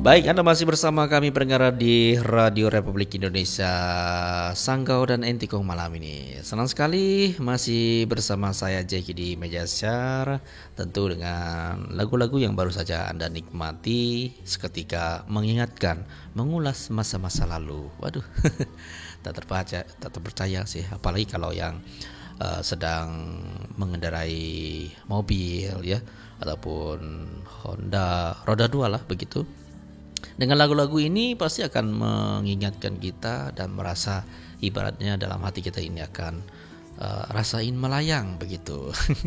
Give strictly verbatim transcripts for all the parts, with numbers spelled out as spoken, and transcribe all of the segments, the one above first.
Baik, Anda masih bersama kami pendengar di Radio Republik Indonesia Sanggau dan Entikong malam ini. Senang sekali masih bersama saya Jeki di meja share, tentu dengan lagu-lagu yang baru saja Anda nikmati seketika mengingatkan, mengulas masa-masa lalu. Waduh, tak terbaca, tak terpercaya sih, apalagi kalau yang uh, sedang mengendarai mobil ya, ataupun Honda roda dua lah begitu. Dengan lagu-lagu ini pasti akan mengingatkan kita dan merasa ibaratnya dalam hati kita ini akan uh, rasain melayang begitu.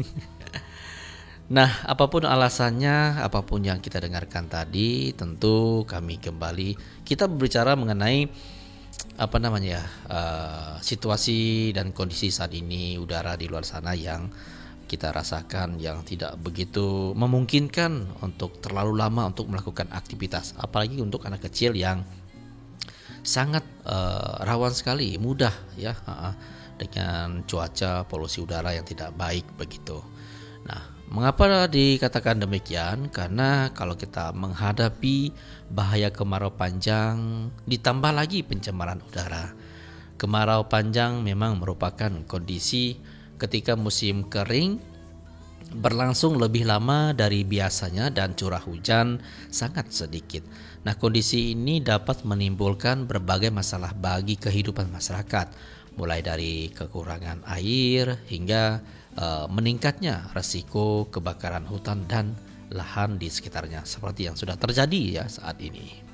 Nah, apapun alasannya, apapun yang kita dengarkan tadi, tentu kami kembali kita berbicara mengenai apa namanya ya, uh, situasi dan kondisi saat ini udara di luar sana yang kita rasakan yang tidak begitu memungkinkan untuk terlalu lama untuk melakukan aktivitas, apalagi untuk anak kecil yang sangat uh, rawan sekali, mudah ya uh, dengan cuaca polusi udara yang tidak baik begitu. Nah, mengapa dikatakan demikian? Karena kalau kita menghadapi bahaya kemarau panjang, ditambah lagi pencemaran udara. Kemarau panjang memang merupakan kondisi ketika musim kering berlangsung lebih lama dari biasanya dan curah hujan sangat sedikit. Nah, kondisi ini dapat menimbulkan berbagai masalah bagi kehidupan masyarakat, mulai dari kekurangan air hingga uh, meningkatnya resiko kebakaran hutan dan lahan di sekitarnya, seperti yang sudah terjadi ya saat ini.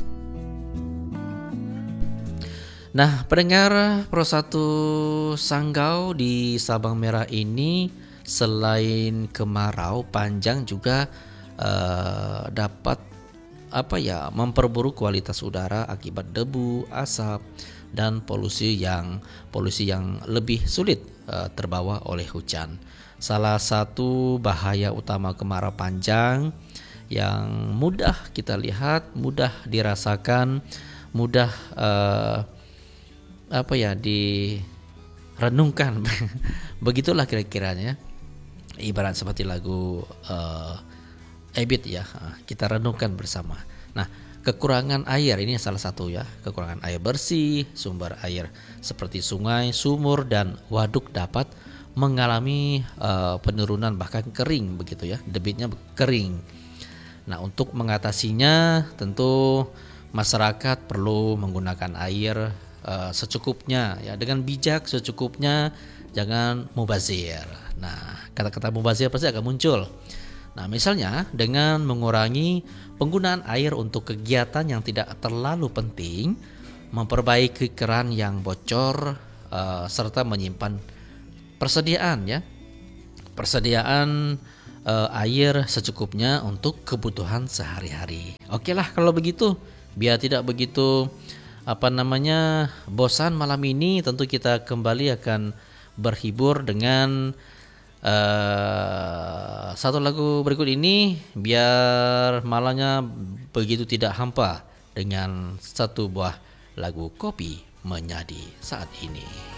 Nah, pendengar Pro satu Sanggau di Sabang Merah ini selain kemarau panjang juga uh, dapat apa ya memperburuk kualitas udara akibat debu, asap dan polusi yang polusi yang lebih sulit uh, terbawa oleh hujan. Salah satu bahaya utama kemarau panjang yang mudah kita lihat, mudah dirasakan, mudah uh, apa ya direnungkan begitulah kira-kiranya, ibarat seperti lagu uh, Ebit ya, kita renungkan bersama. Nah, kekurangan air ini salah satu ya, kekurangan air bersih, sumber air seperti sungai, sumur dan waduk dapat mengalami uh, penurunan bahkan kering begitu ya, debitnya kering. Nah, untuk mengatasinya tentu masyarakat perlu menggunakan air Uh, secukupnya ya, dengan bijak secukupnya, jangan mubazir. Nah, kata-kata mubazir pasti akan muncul. Nah, misalnya dengan mengurangi penggunaan air untuk kegiatan yang tidak terlalu penting, memperbaiki keran yang bocor, uh, serta menyimpan persediaan ya persediaan uh, air secukupnya untuk kebutuhan sehari-hari. Oke lah kalau begitu, biar tidak begitu apa namanya bosan malam ini, tentu kita kembali akan berhibur dengan uh, satu lagu berikut ini biar malamnya begitu tidak hampa dengan satu buah lagu Kopi Menyadi saat ini.